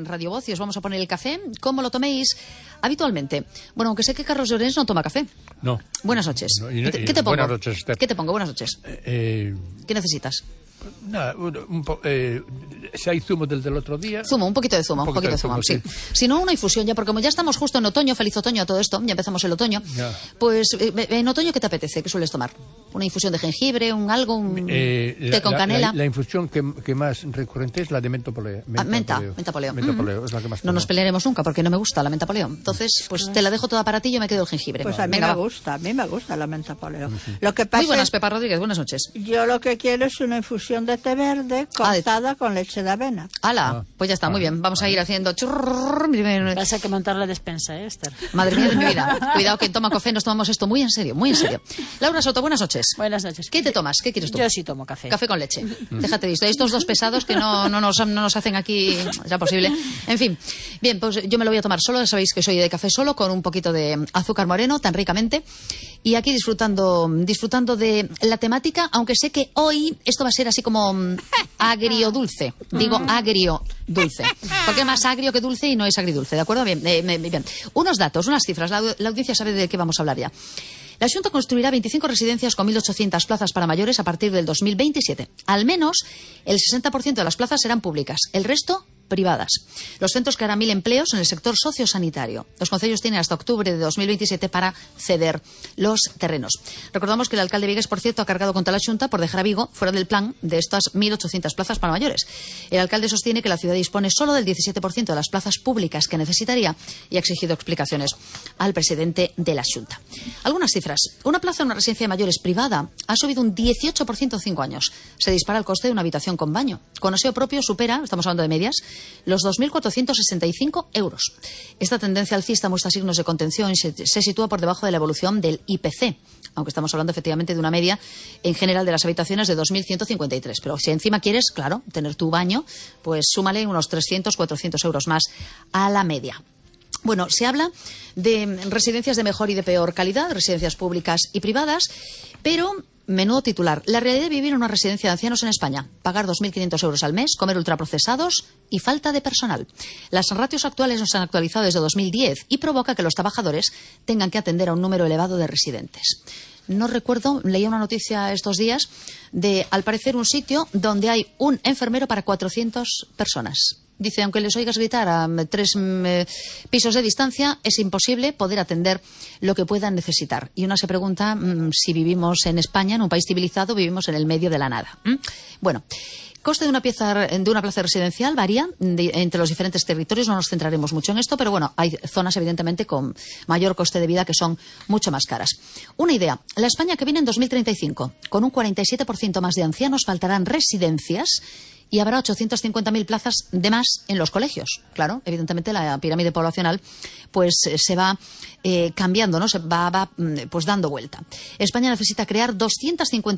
Radio Voz y os vamos a poner el café como lo toméis habitualmente. Bueno, aunque sé que Carlos Llorens no toma café. No. Buenas noches. No, ¿Qué te pongo? Buenas noches, Esther. ¿Qué te pongo? Buenas noches. ¿Qué necesitas? Nada, si hay zumo del otro día. Zumo, un poquito de zumo. Un poquito de zumo, sí. Si no, una infusión ya, porque como ya estamos justo en otoño, feliz otoño a todo esto, ya empezamos el otoño. Ya. Pues, en otoño, ¿qué te apetece? ¿Qué sueles tomar? ¿Una infusión de jengibre, un té con canela? La infusión que más recurrente es la de mentapoleo. Mentapoleo. Mentapoleo es la que más No tomo. nos pelearemos nunca, porque no me gusta la mentapoleo. Entonces, pues te la dejo toda para ti y yo me quedo el jengibre. Pues a mí Venga, me gusta la mentapoleo. Lo que pasa Muy buenas, es, Pepa Rodríguez, buenas noches. yo lo que quiero es una infusión de té verde cortada con leche de avena. ¡Hala! Pues ya está, muy bien. Vamos a ir haciendo... Vas a que montar la despensa, Esther. Madre mía de mi vida. Cuidado que en Toma Café nos tomamos esto muy en serio, muy en serio. Laura Soto, buenas noches. Buenas noches. ¿Qué te tomas? ¿Qué quieres tú? Yo sí tomo café. Café con leche. Déjate visto. Estos dos pesados que no nos hacen aquí ya posible. En fin. Bien, pues yo me lo voy a tomar solo. Ya sabéis que soy de café solo con un poquito de azúcar moreno, tan ricamente. Y aquí disfrutando de la temática, aunque sé que hoy esto va a ser así como agriodulce. Digo agriodulce. Porque es más agrio que dulce y no es agridulce, ¿de acuerdo? Bien. Unos datos, unas cifras. La audiencia sabe de qué vamos a hablar ya. La Xunta construirá 25 residencias con 1.800 plazas para mayores a partir del 2027. Al menos el 60% de las plazas serán públicas. El resto privadas. Los centros crearán 1.000 empleos en el sector sociosanitario. Los concellos tienen hasta octubre de 2027 para ceder los terrenos. Recordamos que el alcalde de Vigues, por cierto, ha cargado contra la Xunta por dejar a Vigo fuera del plan de estas 1.800 plazas para mayores. El alcalde sostiene que la ciudad dispone solo del 17% de las plazas públicas que necesitaría y ha exigido explicaciones al presidente de la Xunta. Algunas cifras. Una plaza en una residencia de mayores privada ha subido un 18% en 5 años. Se dispara el coste de una habitación con baño. Con aseo propio supera, estamos hablando de medias, los 2.465 euros. Esta tendencia alcista muestra signos de contención y se sitúa por debajo de la evolución del IPC, aunque estamos hablando efectivamente de una media en general de las habitaciones de 2.153. Pero si encima quieres, claro, tener tu baño, pues súmale unos 300, 400 euros más a la media. Bueno, se habla de residencias de mejor y de peor calidad, residencias públicas y privadas, pero... Menudo titular. La realidad de vivir en una residencia de ancianos en España. Pagar 2.500 euros al mes, comer ultraprocesados y falta de personal. Las ratios actuales no se han actualizado desde 2010 y provoca que los trabajadores tengan que atender a un número elevado de residentes. No recuerdo, leía una noticia estos días de, al parecer, un sitio donde hay un enfermero para 400 personas. Dice, aunque les oigas gritar a 3 pisos de distancia, es imposible poder atender lo que puedan necesitar. Y uno se pregunta si vivimos en España, en un país civilizado, vivimos en el medio de la nada. Bueno, coste de una plaza residencial varía entre los diferentes territorios. No nos centraremos mucho en esto, pero bueno, hay zonas evidentemente con mayor coste de vida que son mucho más caras. Una idea, la España que viene en 2035, con un 47% más de ancianos, faltarán residencias y habrá 850.000 plazas de más en los colegios. Claro, evidentemente la pirámide poblacional pues se va cambiando, ¿no? Se va pues dando vuelta. España necesita crear